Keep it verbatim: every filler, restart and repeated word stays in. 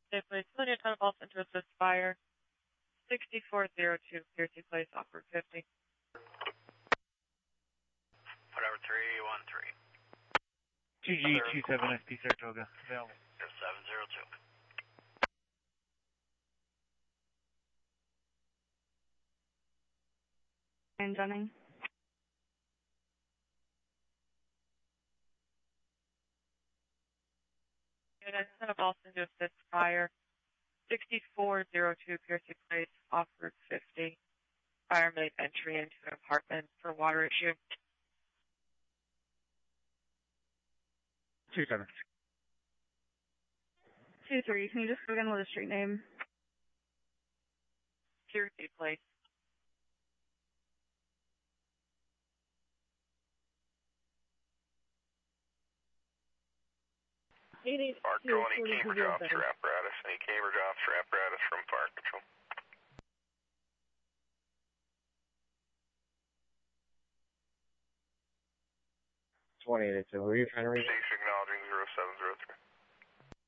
They place Lydia Tunnel into assist fire. sixty-four oh two, Piercy Place, offer fifty. Whatever, three one three. two G two seven S P Saratoga, available. seven zero two. And Dunning. Unit Tunnel into assist fire. sixty-four oh two, Piercy Place, offered fifty. Fire made entry into an apartment for water issue. two seven. two three, can you just go again with the street name? Piercy Place. Marco, any Cambridge officer apparatus, any Cambridge officer apparatus from Fire Control. twenty-eight oh two, who are you trying to reach? Station acknowledging zero seven zero three.